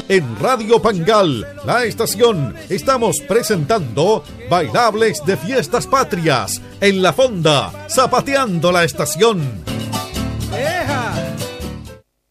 En Radio Pangal, la estación, estamos presentando Bailables de Fiestas Patrias en la Fonda, zapateando la estación. ¡Eja!